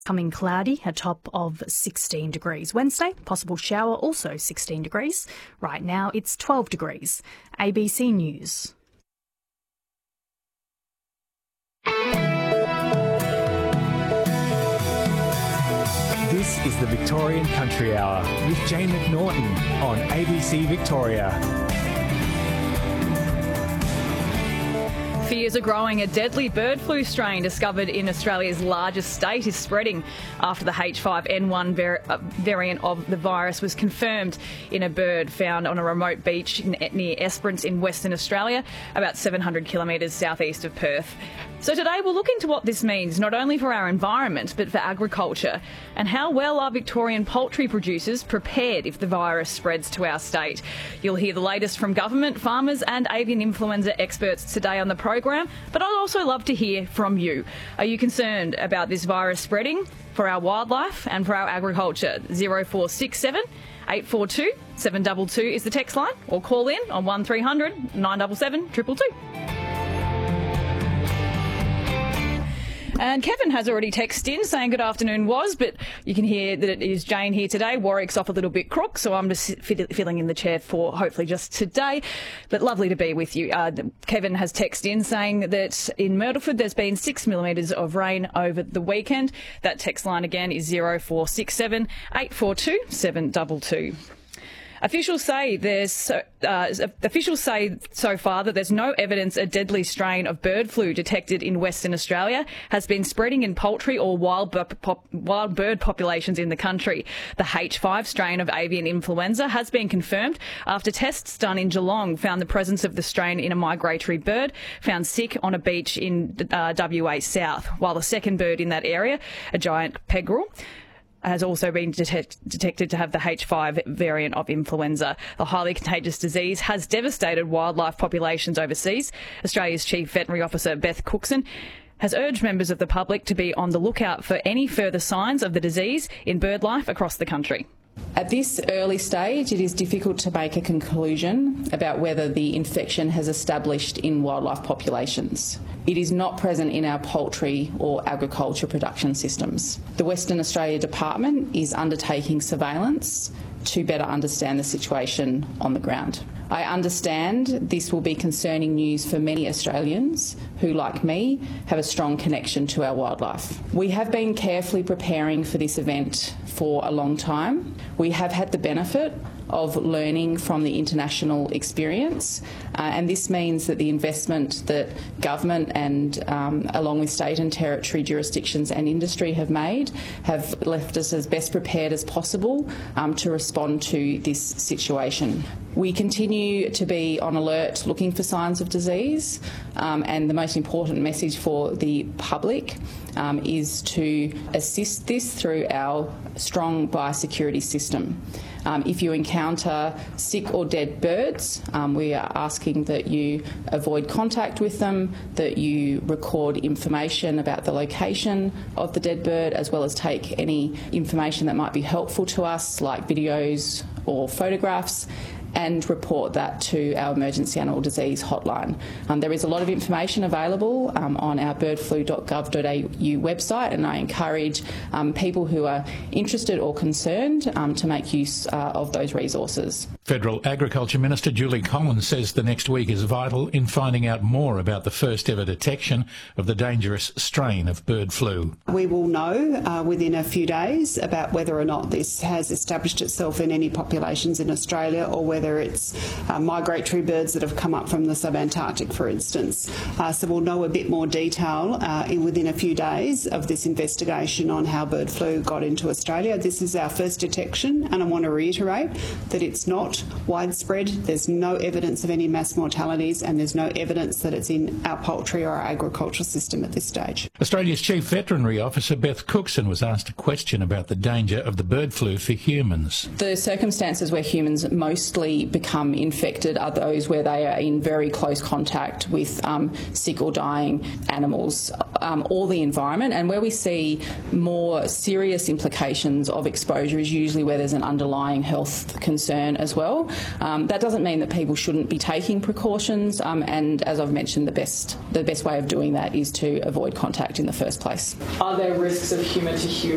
Coming cloudy, a top of 16 degrees. Wednesday, possible shower, also 16 degrees. Right now, it's 12 degrees. ABC News. This is the Victorian Country Hour with Jane McNaughton on ABC Victoria. Fears are growing. A deadly bird flu strain discovered in Australia's largest state is spreading after the H5N1 variant of the virus was confirmed in a bird found on a remote beach near Esperance in Western Australia, about 700 kilometres southeast of Perth. So today we'll look into what this means, not only for our environment but for agriculture, and how well are Victorian poultry producers prepared if the virus spreads to our state. You'll hear the latest from government, farmers and avian influenza experts today on the program, but I'd also love to hear from you. Are you concerned about this virus spreading for our wildlife and for our agriculture? 0467 842 722 is the text line, or call in on 1300 977 222. And Kevin has already texted in saying good afternoon, but you can hear that it is Jane here today. Warwick's off a little bit crook, so I'm just filling in the chair for hopefully just today. But lovely to be with you. Kevin has texted in saying that in Myrtleford there's been 6 millimetres of rain over the weekend. That text line again is 0467 842 722. Officials say so far that there's no evidence a deadly strain of bird flu detected in Western Australia has been spreading in poultry or wild bird populations in the country. The H5 strain of avian influenza has been confirmed after tests done in Geelong found the presence of the strain in a migratory bird found sick on a beach in WA South, while the second bird in that area, a giant pegrel, has also been detected to have the H5 variant of influenza. The highly contagious disease has devastated wildlife populations overseas. Australia's Chief Veterinary Officer, Beth Cookson, has urged members of the public to be on the lookout for any further signs of the disease in bird life across the country. At this early stage, it is difficult to make a conclusion about whether the infection has established in wildlife populations. It is not present in our poultry or agriculture production systems. The Western Australia Department is undertaking surveillance to better understand the situation on the ground. I understand this will be concerning news for many Australians who, like me, have a strong connection to our wildlife. We have been carefully preparing for this event for a long time. We have had the benefit of learning from the international experience, and this means that the investment that government and along with state and territory jurisdictions and industry have made have left us as best prepared as possible to respond to this situation. We continue to be on alert looking for signs of disease, and the most important message for the public is to assist this through our strong biosecurity system. If you encounter sick or dead birds, we are asking that you avoid contact with them, that you record information about the location of the dead bird, as well as take any information that might be helpful to us, like videos or photographs, and report that to our emergency animal disease hotline. There is a lot of information available on our birdflu.gov.au website, and I encourage people who are interested or concerned to make use of those resources. Federal Agriculture Minister Julie Collins says the next week is vital in finding out more about the first ever detection of the dangerous strain of bird flu. We will know within a few days about whether or not this has established itself in any populations in Australia, or whether it's migratory birds that have come up from the subantarctic, for instance. So we'll know a bit more detail within a few days of this investigation on how bird flu got into Australia. This is our first detection, and I want to reiterate that it's not widespread. There's no evidence of any mass mortalities, and there's no evidence that it's in our poultry or our agricultural system at this stage. Australia's Chief Veterinary Officer, Beth Cookson, was asked a question about the danger of the bird flu for humans. The circumstances where humans mostly become infected are those where they are in very close contact with sick or dying animals or the environment, and where we see more serious implications of exposure is usually where there's an underlying health concern as well. That doesn't mean that people shouldn't be taking precautions, and as I've mentioned, the best way of doing that is to avoid contact in the first place. Are there risks of human to human